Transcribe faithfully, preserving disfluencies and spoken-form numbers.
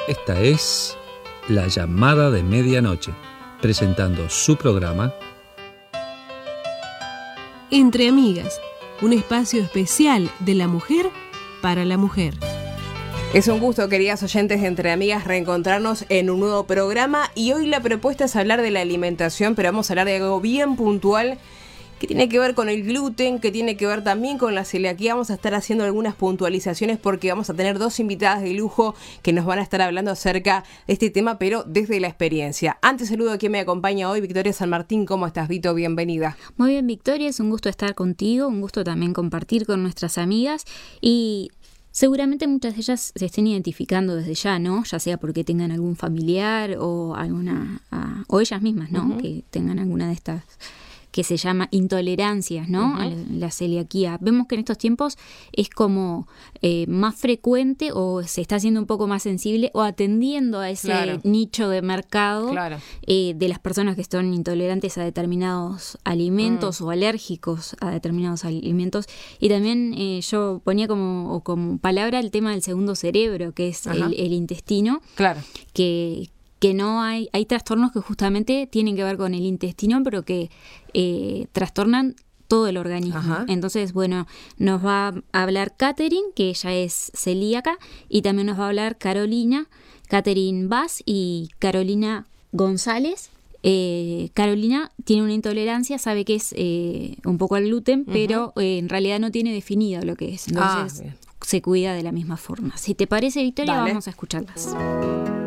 Esta es La Llamada de Medianoche, presentando su programa Entre Amigas, un espacio especial de la mujer para la mujer. Es un gusto, queridas oyentes de Entre Amigas, reencontrarnos en un nuevo programa, y hoy la propuesta es hablar de la alimentación, pero vamos a hablar de algo bien puntual que tiene que ver con el gluten, que tiene que ver también con la celiaquía. Vamos a estar haciendo algunas puntualizaciones porque vamos a tener dos invitadas de lujo que nos van a estar hablando acerca de este tema, pero desde la experiencia. Antes saludo a quien me acompaña hoy, Victoria San Martín. ¿Cómo estás, Vito? Bienvenida. Muy bien, Victoria, es un gusto estar contigo, un gusto también compartir con nuestras amigas, y seguramente muchas de ellas se estén identificando desde ya, ¿no? Ya sea porque tengan algún familiar o alguna uh, o ellas mismas, ¿no? Uh-huh. Que tengan alguna de estas que se llama intolerancias, ¿no? Uh-huh. A la, la celiaquía. Vemos que en estos tiempos es como eh, más frecuente, o se está haciendo un poco más sensible, o atendiendo a ese claro. nicho de mercado claro. eh, de las personas que son intolerantes a determinados alimentos uh-huh. o alérgicos a determinados alimentos. Y también eh, yo ponía como, o como palabra el tema del segundo cerebro, que es el, el intestino, claro. que que no hay, hay trastornos que justamente tienen que ver con el intestino, pero que eh, trastornan todo el organismo. Ajá. Entonces, bueno, nos va a hablar Catherine, que ella es celíaca, y también nos va a hablar Carolina, Catherine Vaz y Carolina González. Eh, Carolina tiene una intolerancia, sabe que es eh, un poco al gluten, uh-huh. pero eh, en realidad no tiene definido lo que es. Entonces, ah, se cuida de la misma forma. Si te parece, Victoria, Dale. Vamos a escucharlas.